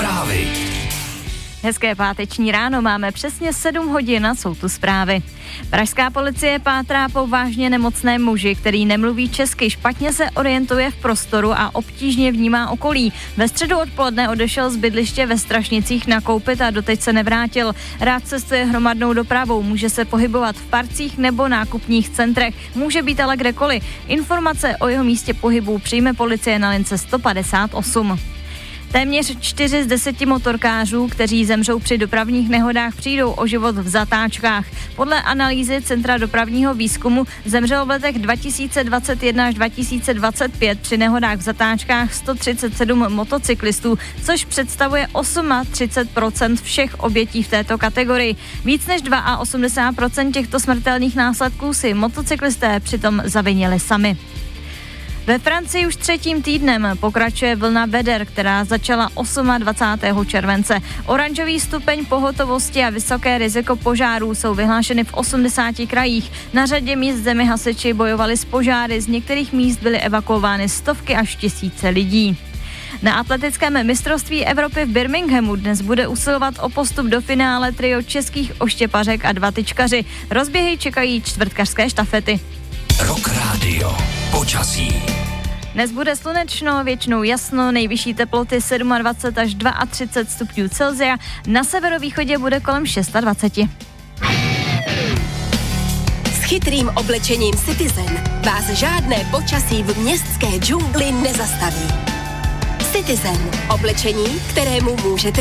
Zprávy. Hezké páteční ráno, máme přesně 7 hodin a jsou tu zprávy. Pražská policie pátrá po vážně nemocném muži, který nemluví česky, špatně se orientuje v prostoru a obtížně vnímá okolí. Ve středu odpoledne odešel z bydliště ve Strašnicích nakoupit a doteď se nevrátil. Rád cestuje hromadnou dopravou, může se pohybovat v parcích nebo nákupních centrech, může být ale kdekoliv. Informace o jeho místě pohybu přijme policie na lince 158. Téměř 4 z 10 motorkářů, kteří zemřou při dopravních nehodách, přijdou o život v zatáčkách. Podle analýzy Centra dopravního výzkumu zemřelo v letech 2021 až 2025 při nehodách v zatáčkách 137 motocyklistů, což představuje 38% všech obětí v této kategorii. Víc než 82% těchto smrtelných následků si motocyklisté přitom zavinili sami. Ve Francii už 3. týdnem pokračuje vlna veder, která začala 28. července. Oranžový stupeň pohotovosti a vysoké riziko požárů jsou vyhlášeny v 80 krajích. Na řadě míst zemi hasiči bojovali s požáry, z některých míst byly evakuovány stovky až tisíce lidí. Na atletickém mistrovství Evropy v Birminghamu dnes bude usilovat o postup do finále trio českých oštěpařek a 2 tyčkaři. Rozběhy čekají čtvrtkařské štafety. Rock Radio. Počasí. Dnes bude slunečno, většinou jasno, nejvyšší teploty 27 až 32 stupňů Celsia, na severovýchodě bude kolem 26. S chytrým oblečením Citizen vás žádné počasí v městské džungli nezastaví. Citizen, oblečení, kterému můžete